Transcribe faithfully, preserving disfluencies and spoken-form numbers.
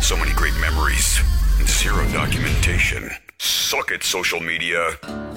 So many great memories and zero documentation. Suck it, social media.